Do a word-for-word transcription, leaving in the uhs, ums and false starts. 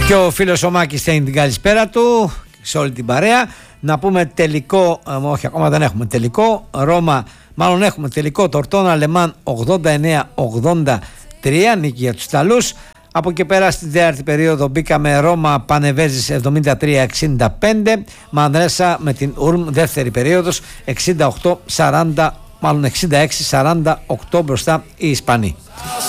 Και ο φίλος ο Μάκης στέλνει την καλησπέρα του σε όλη την παρέα. Να πούμε τελικό, ε, όχι ακόμα δεν έχουμε τελικό, Ρώμα, μάλλον έχουμε τελικό, Τορτόνα Λεμάν ογδόντα εννέα ογδόντα τρία, νίκη για τους Ιταλούς. Από εκεί πέρα στην τέταρτη περίοδο μπήκαμε Ρώμα Πανεβέζης εβδομήντα τρία εξήντα πέντε, Μανρέσα με την Ουρμ δεύτερη περίοδος εξήντα οκτώ σαράντα, μάλλον εξήντα έξι σαράντα οκτώ μπροστά οι Ισπανοί.